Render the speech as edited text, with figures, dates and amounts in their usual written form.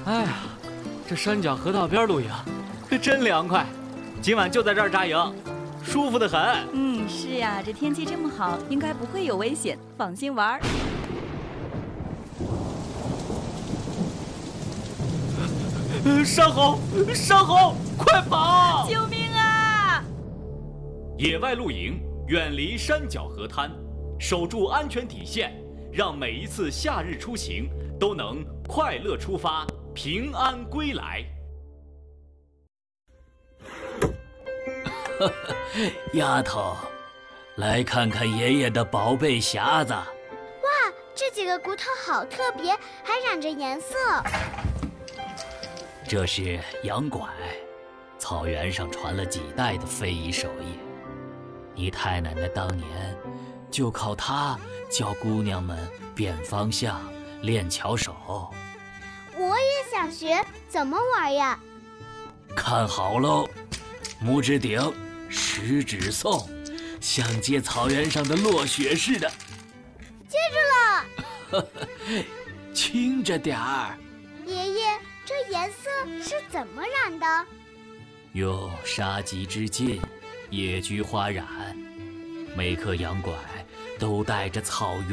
哎呀，这山脚河道边露营，可真凉快。今晚就在这儿扎营，舒服得很。 是呀，这天气这么好，应该不会有危险，放心玩。 山猴，山猴，快跑！ 救命啊！ 野外露营，远离山脚河滩，守住安全底线，让每一次夏日出行都能快乐出发，平安归来。 丫头，来看看爷爷的宝贝匣子。 哇，这几个骨头好特别，还染着颜色。 这是羊拐，草原上传了几代的非遗手艺。你太奶奶当年就靠它教姑娘们辨方向、练巧手。 我也想学，怎么玩呀？ 看好喽，拇指顶，食指送，像接草原上的落雪似的。 接住了！ 轻着点儿。 爷爷，这颜色是怎么染的？ 用杀鸡之劲，野菊花染，每颗羊拐都带着草原